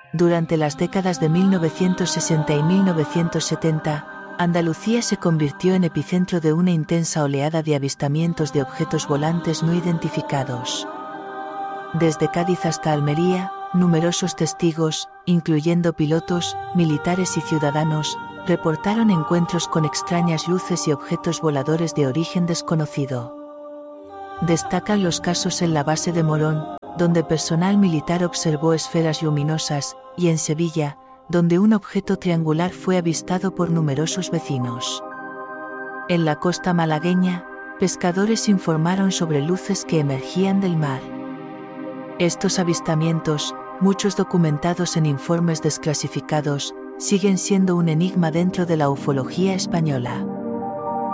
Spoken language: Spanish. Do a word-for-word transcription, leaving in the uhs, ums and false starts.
Durante las décadas de mil novecientos sesenta y mil novecientos setenta, Andalucía se convirtió en epicentro de una intensa oleada de avistamientos de objetos volantes no identificados. Desde Cádiz hasta Almería, numerosos testigos, incluyendo pilotos, militares y ciudadanos, reportaron encuentros con extrañas luces y objetos voladores de origen desconocido. Destacan los casos en la base de Morón, donde personal militar observó esferas luminosas, y en Sevilla, donde un objeto triangular fue avistado por numerosos vecinos. En la costa malagueña, pescadores informaron sobre luces que emergían del mar. Estos avistamientos, muchos documentados en informes desclasificados, siguen siendo un enigma dentro de la ufología española.